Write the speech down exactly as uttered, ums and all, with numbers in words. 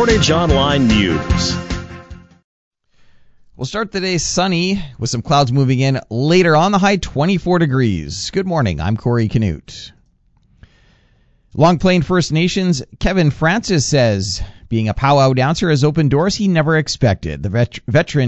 Portage Online News. We'll start the day sunny with some clouds moving in later on, the high twenty-four degrees. Good morning. I'm Corey Canute. Long Plain First Nations Kevin Francis says being a powwow dancer has opened doors he never expected. The vet- veteran